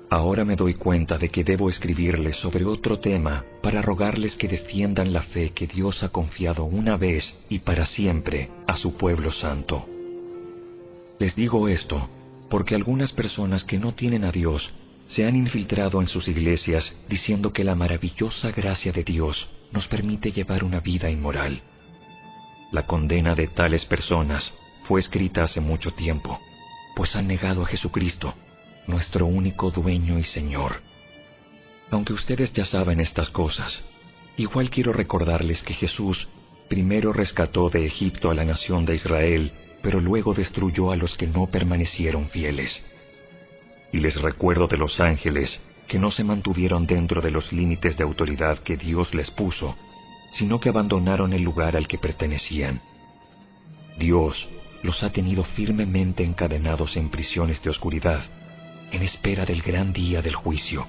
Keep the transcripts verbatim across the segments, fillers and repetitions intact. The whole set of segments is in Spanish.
Ahora me doy cuenta de que debo escribirles sobre otro tema para rogarles que defiendan la fe que Dios ha confiado una vez y para siempre a su pueblo santo. Les digo esto porque algunas personas que no tienen a Dios se han infiltrado en sus iglesias diciendo que la maravillosa gracia de Dios nos permite llevar una vida inmoral. La condena de tales personas fue escrita hace mucho tiempo, pues han negado a Jesucristo, nuestro único dueño y Señor. Aunque ustedes ya saben estas cosas, igual quiero recordarles que Jesús primero rescató de Egipto a la nación de Israel, pero luego destruyó a los que no permanecieron fieles. Y les recuerdo de los ángeles que no se mantuvieron dentro de los límites de autoridad que Dios les puso, sino que abandonaron el lugar al que pertenecían. Dios los ha tenido firmemente encadenados en prisiones de oscuridad, en espera del gran día del juicio.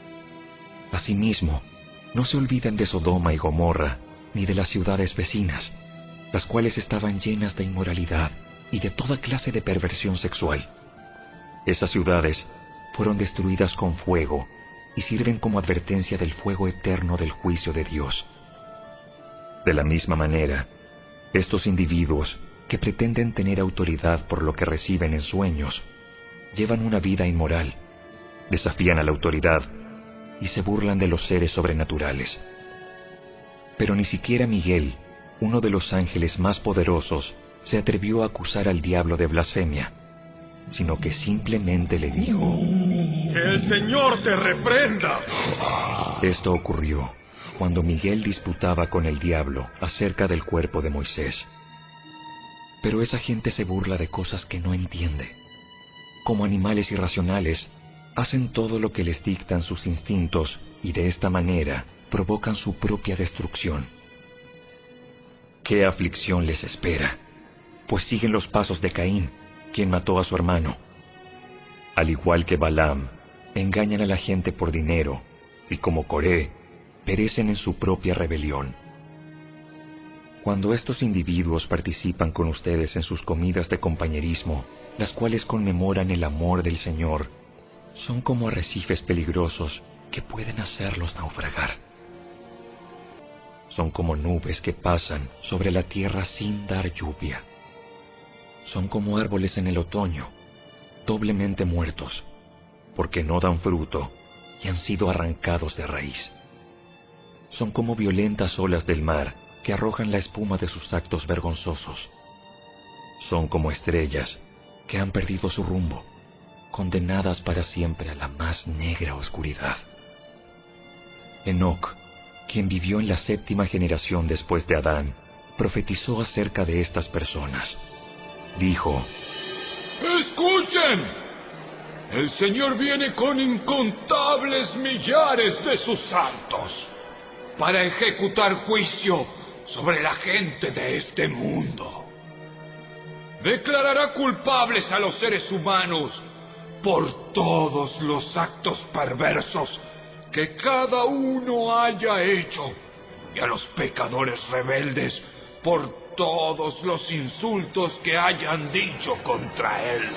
Asimismo, no se olviden de Sodoma y Gomorra, ni de las ciudades vecinas, las cuales estaban llenas de inmoralidad y de toda clase de perversión sexual. Esas ciudades fueron destruidas con fuego y sirven como advertencia del fuego eterno del juicio de Dios. De la misma manera, estos individuos que pretenden tener autoridad por lo que reciben en sueños, llevan una vida inmoral, desafían a la autoridad y se burlan de los seres sobrenaturales. Pero ni siquiera Miguel, uno de los ángeles más poderosos, se atrevió a acusar al diablo de blasfemia, sino que simplemente le dijo: ¡Que el Señor te reprenda! Esto ocurrió cuando Miguel disputaba con el diablo acerca del cuerpo de Moisés. Pero esa gente se burla de cosas que no entiende. Como animales irracionales, hacen todo lo que les dictan sus instintos y de esta manera provocan su propia destrucción. ¿Qué aflicción les espera? Pues siguen los pasos de Caín, quien mató a su hermano. Al igual que Balaam, engañan a la gente por dinero, y como Coré, perecen en su propia rebelión. Cuando estos individuos participan con ustedes en sus comidas de compañerismo, las cuales conmemoran el amor del Señor, son como arrecifes peligrosos que pueden hacerlos naufragar. Son como nubes que pasan sobre la tierra sin dar lluvia. Son como árboles en el otoño, doblemente muertos, porque no dan fruto y han sido arrancados de raíz. Son como violentas olas del mar que arrojan la espuma de sus actos vergonzosos. Son como estrellas que han perdido su rumbo, condenadas para siempre a la más negra oscuridad. Enoc, quien vivió en la séptima generación después de Adán, profetizó acerca de estas personas. Dijo: ¡Escuchen! El Señor viene con incontables millares de sus santos para ejecutar juicio sobre la gente de este mundo. Declarará culpables a los seres humanos por todos los actos perversos que cada uno haya hecho, y a los pecadores rebeldes por todos los insultos que hayan dicho contra él.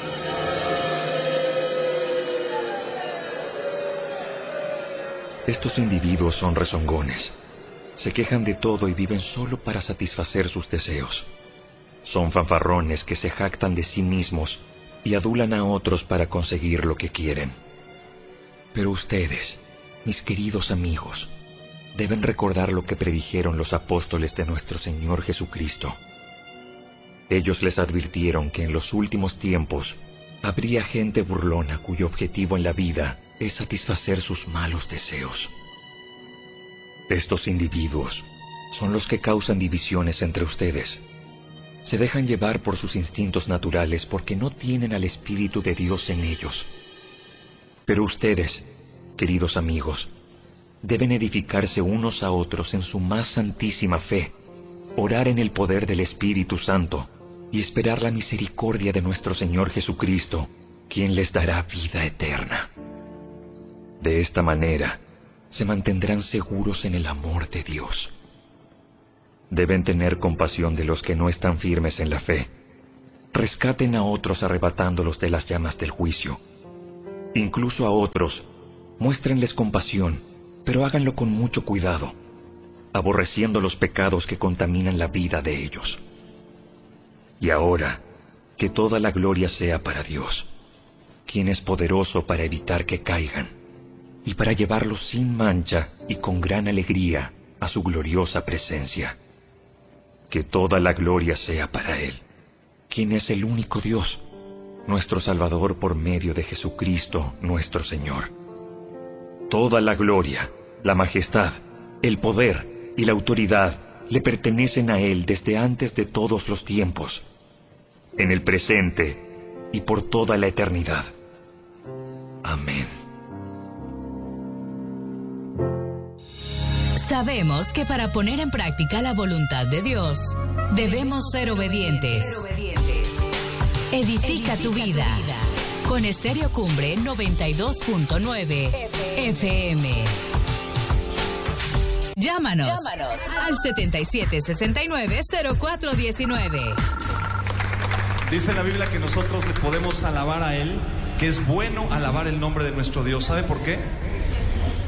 Estos individuos son rezongones. Se quejan de todo y viven solo para satisfacer sus deseos. Son fanfarrones que se jactan de sí mismos y adulan a otros para conseguir lo que quieren. Pero ustedes, mis queridos amigos, deben recordar lo que predijeron los apóstoles de nuestro Señor Jesucristo. Ellos les advirtieron que en los últimos tiempos habría gente burlona cuyo objetivo en la vida es satisfacer sus malos deseos. Estos individuos son los que causan divisiones entre ustedes. Se dejan llevar por sus instintos naturales porque no tienen al Espíritu de Dios en ellos. Pero ustedes, queridos amigos, deben edificarse unos a otros en su más santísima fe, orar en el poder del Espíritu Santo y esperar la misericordia de nuestro Señor Jesucristo, quien les dará vida eterna. De esta manera, se mantendrán seguros en el amor de Dios. Deben tener compasión de los que no están firmes en la fe. Rescaten a otros arrebatándolos de las llamas del juicio. Incluso a otros Muéstrenles compasión, pero háganlo con mucho cuidado, aborreciendo los pecados que contaminan la vida de ellos. Y ahora, que toda la gloria sea para Dios, quien es poderoso para evitar que caigan, y para llevarlos sin mancha y con gran alegría a su gloriosa presencia. Que toda la gloria sea para Él, quien es el único Dios, nuestro Salvador por medio de Jesucristo nuestro Señor. Toda la gloria, la majestad, el poder y la autoridad le pertenecen a Él desde antes de todos los tiempos, en el presente y por toda la eternidad. Amén. Sabemos que para poner en práctica la voluntad de Dios, debemos ser obedientes. Edifica tu vida. Con Estéreo Cumbre noventa y dos punto nueve F M. Llámanos, Llámanos al setenta y siete sesenta y nueve cero cuatro diecinueve. Dice la Biblia que nosotros le podemos alabar a Él, que es bueno alabar el nombre de nuestro Dios. ¿Sabe por qué?